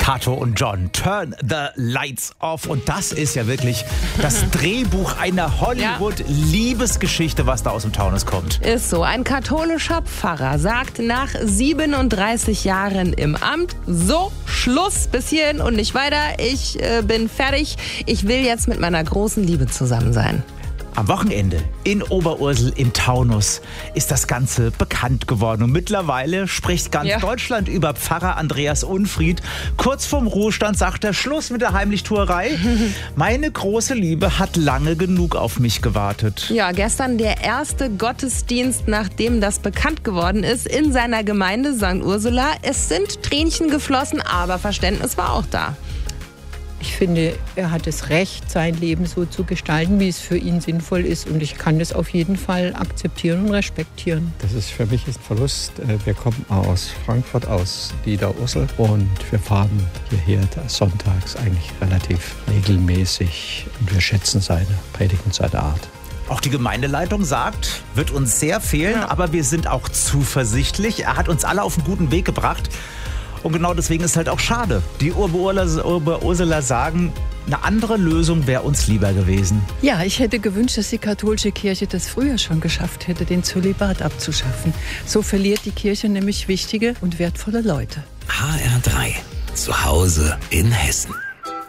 Kato und John, Turn the Lights Off. Und das ist ja wirklich das Drehbuch einer Hollywood-Liebesgeschichte, was da aus dem Taunus kommt. Ist so. Ein katholischer Pfarrer sagt nach 37 Jahren im Amt, so, Schluss, bis hierhin und nicht weiter. Ich bin fertig. Ich will jetzt mit meiner großen Liebe zusammen sein. Am Wochenende in Oberursel im Taunus ist das Ganze bekannt geworden. Und mittlerweile spricht ganz Deutschland über Pfarrer Andreas Unfried. Kurz vorm Ruhestand sagt er, Schluss mit der Heimlichtuerei. Meine große Liebe hat lange genug auf mich gewartet. Ja, gestern der erste Gottesdienst, nachdem das bekannt geworden ist, in seiner Gemeinde St. Ursula. Es sind Tränchen geflossen, aber Verständnis war auch da. Ich finde, er hat das Recht, sein Leben so zu gestalten, wie es für ihn sinnvoll ist. Und ich kann das auf jeden Fall akzeptieren und respektieren. Das ist für mich ein Verlust. Wir kommen aus Frankfurt, aus Niederursel. Und wir fahren hierher sonntags eigentlich relativ regelmäßig. Und wir schätzen seine Predigt und seine Art. Auch die Gemeindeleitung sagt, wird uns sehr fehlen, aber wir sind auch zuversichtlich. Er hat uns alle auf einen guten Weg gebracht. Und genau deswegen ist es halt auch schade. Die Oberurseler sagen, eine andere Lösung wäre uns lieber gewesen. Ja, ich hätte gewünscht, dass die katholische Kirche das früher schon geschafft hätte, den Zölibat abzuschaffen. So verliert die Kirche nämlich wichtige und wertvolle Leute. HR3, zu Hause in Hessen.